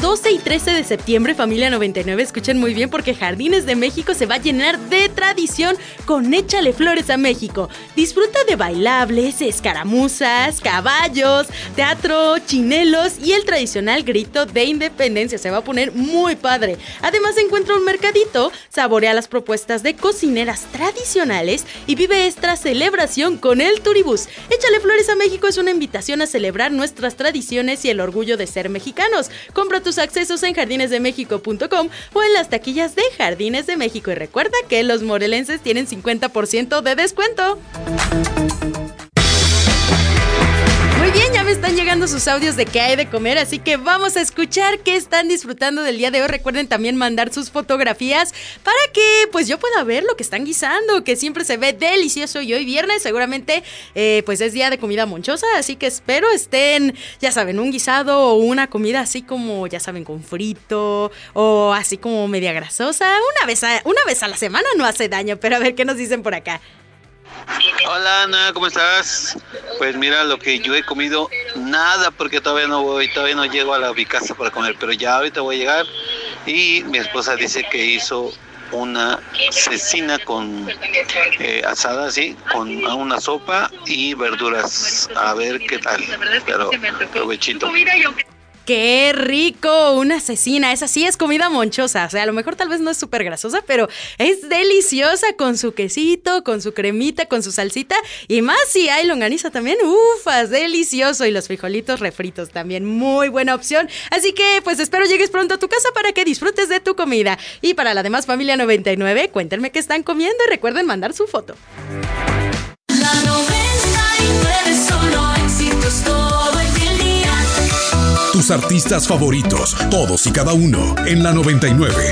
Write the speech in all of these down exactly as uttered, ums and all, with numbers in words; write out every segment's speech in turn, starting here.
doce y trece de septiembre, familia noventa y nueve, escuchen muy bien porque Jardines de México se va a llenar de tradición con Échale Flores a México. Disfruta de bailables, escaramuzas, caballos, teatro, chinelos y el tradicional grito de independencia. Se va a poner muy padre. Además encuentra un mercadito, saborea las propuestas de cocineras tradicionales y vive esta celebración con el Turibús. Échale Flores a México es una invitación a celebrar nuestras tradiciones y el orgullo de ser mexicanos. Compra tus accesos en jardines de méxico punto com o en las taquillas de Jardines de México y recuerda que los morelenses tienen cincuenta por ciento de descuento. Muy bien, ya me están llegando sus audios de qué hay de comer, así que vamos a escuchar qué están disfrutando del día de hoy. Recuerden también mandar sus fotografías para que pues yo pueda ver lo que están guisando, que siempre se ve delicioso, y hoy viernes seguramente eh, pues es día de comida monchosa, así que espero estén, ya saben, un guisado o una comida así como, ya saben, con frito o así como media grasosa. Una vez a, una vez a la semana no hace daño, pero a ver qué nos dicen por acá. Hola Ana, ¿cómo estás? Pues mira, lo que yo he comido, nada, porque todavía no voy, todavía no llego a la, mi casa para comer, pero ya ahorita voy a llegar y mi esposa dice que hizo una cecina con eh, asada, así, con una sopa y verduras, a ver qué tal, pero provechito. ¡Qué rico! Una cecina, esa sí es comida monchosa, o sea, a lo mejor tal vez no es súper grasosa, pero es deliciosa con su quesito, con su cremita, con su salsita, y más si hay longaniza también, ufas, delicioso, y los frijolitos refritos también, muy buena opción, así que pues espero llegues pronto a tu casa para que disfrutes de tu comida, y para la demás familia noventa y nueve, cuéntenme qué están comiendo y recuerden mandar su foto. La noventa y nueve solo éxitos todo el día. Tus artistas favoritos, todos y cada uno, en la noventa y nueve.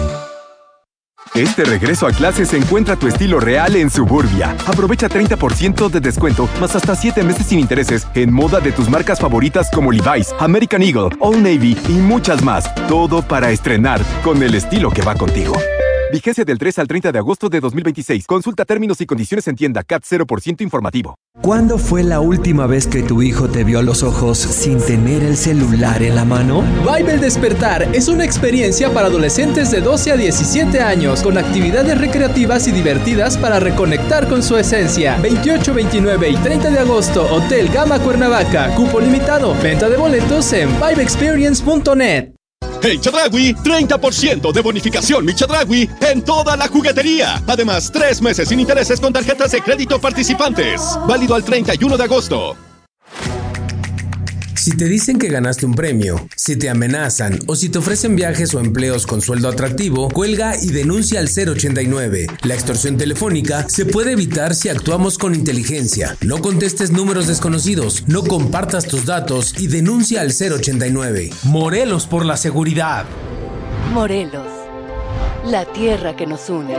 Este regreso a clases encuentra tu estilo real en Suburbia. Aprovecha treinta por ciento de descuento, más hasta siete meses sin intereses, en moda de tus marcas favoritas como Levi's, American Eagle, Old Navy y muchas más. Todo para estrenar con el estilo que va contigo. Vigencia del tres al treinta de agosto de dos mil veintiséis. Consulta términos y condiciones en tienda. C A T cero por ciento informativo. ¿Cuándo fue la última vez que tu hijo te vio a los ojos sin tener el celular en la mano? Vibe el Despertar es una experiencia para adolescentes de doce a diecisiete años con actividades recreativas y divertidas para reconectar con su esencia. veintiocho, veintinueve y treinta de agosto, Hotel Gama Cuernavaca. Cupo limitado. Venta de boletos en vibe experience punto net. En Chedraui, treinta por ciento de bonificación Mi Chedraui en toda la juguetería. Además, tres meses sin intereses con tarjetas de crédito participantes. Válido al treinta y uno de agosto. Si te dicen que ganaste un premio, si te amenazan o si te ofrecen viajes o empleos con sueldo atractivo, cuelga y denuncia al cero ochenta y nueve. La extorsión telefónica se puede evitar si actuamos con inteligencia. No contestes números desconocidos, no compartas tus datos y denuncia al cero ochenta y nueve. Morelos por la seguridad. Morelos, la tierra que nos une.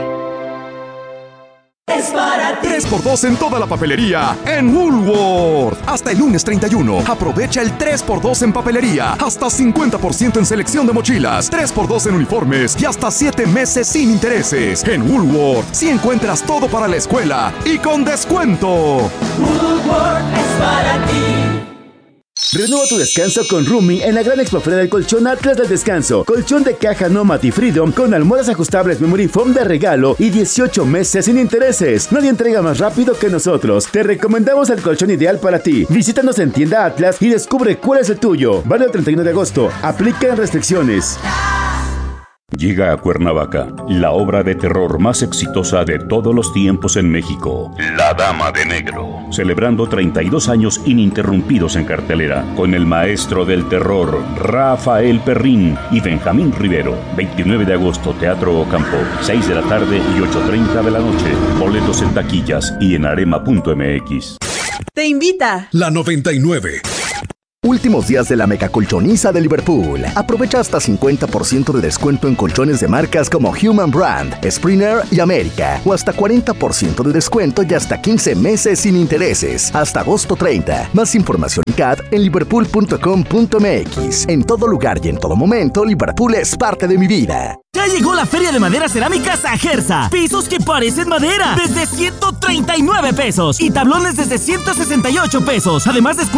Es para ti. tres por dos en toda la papelería en Woolworth. Hasta el lunes treinta y uno. Aprovecha el tres por dos en papelería. Hasta cincuenta por ciento en selección de mochilas. tres por dos en uniformes y hasta siete meses sin intereses. En Woolworth, si encuentras todo para la escuela y con descuento. Woolworth es para ti. Renueva tu descanso con Rooming en la gran expoferia del colchón Atlas del Descanso. Colchón de caja Nomad y Freedom con almohadas ajustables Memory Foam de regalo y dieciocho meses sin intereses. Nadie entrega más rápido que nosotros. Te recomendamos el colchón ideal para ti. Visítanos en tienda Atlas y descubre cuál es el tuyo. Válido el treinta y uno de agosto. Aplican restricciones. Llega a Cuernavaca la obra de terror más exitosa de todos los tiempos en México, La Dama de Negro, celebrando treinta y dos años ininterrumpidos en cartelera, con el maestro del terror, Rafael Perrín y Benjamín Rivero. veintinueve de agosto, Teatro Ocampo, seis de la tarde y ocho treinta de la noche. Boletos en taquillas y en arema punto m x. Te invita la noventa y nueve. Últimos días de la mega colchoniza de Liverpool. Aprovecha hasta cincuenta por ciento de descuento en colchones de marcas como Human Brand, Springer y América. O hasta cuarenta por ciento de descuento y hasta quince meses sin intereses. Hasta agosto treinta. Más información en C A D en liverpool punto com punto m x. En todo lugar y en todo momento, Liverpool es parte de mi vida. Ya llegó la Feria de Madera Cerámica Sajerza. Pisos que parecen madera desde ciento treinta y nueve pesos. Y tablones desde ciento sesenta y ocho pesos. Además de